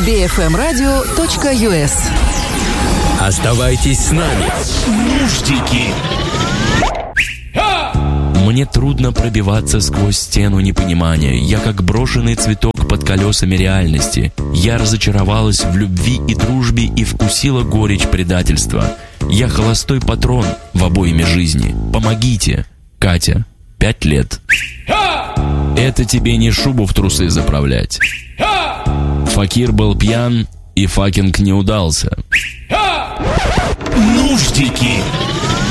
bfmradio.us. Оставайтесь с нами. Нуждики. Мне трудно пробиваться сквозь стену непонимания. Я как брошенный цветок под колесами реальности. Я разочаровалась в любви и дружбе и вкусила горечь предательства. Я холостой патрон в обойме жизни. Помогите. Катя, 5 лет. Это тебе не шубу в трусы заправлять. Факир был пьян, и факинг не удался. Нуждики.